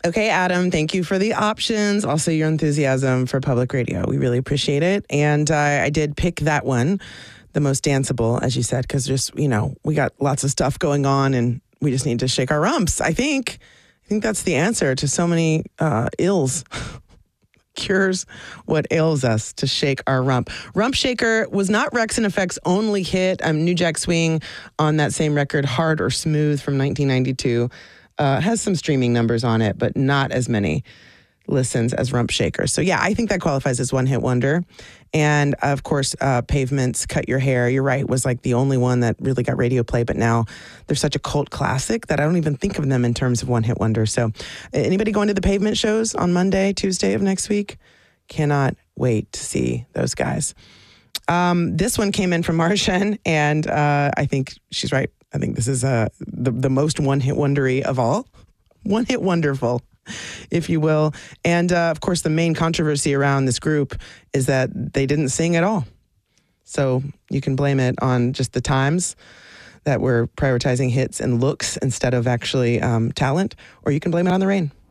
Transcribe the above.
Okay, Adam, thank you for the options. Also, your enthusiasm for public radio. We really appreciate it. And I did pick that one, the most danceable, as you said, because just, we got lots of stuff going on and we just need to shake our rumps, I think. I think that's the answer to so many ills. Cures what ails us, to shake our rump. Rump Shaker was not Rex and Effect's only hit. New Jack Swing on that same record, Hard or Smooth from 1992. Has some streaming numbers on it, but not as many listens as Rump Shaker. So yeah, I think that qualifies as one hit wonder. And of course, Pavement's Cut Your Hair, you're right, was like the only one that really got radio play, but now they're such a cult classic that I don't even think of them in terms of one hit wonder. So anybody going to the Pavement shows on Monday, Tuesday of next week? Cannot wait to see those guys. This one came in from Marshan, and I think she's right. I think this is the most one-hit wondery of all. One-hit wonderful, if you will. And, of course, the main controversy around this group is that they didn't sing at all. So you can blame it on just the times that we're prioritizing hits and looks instead of actually talent, or you can blame it on the rain.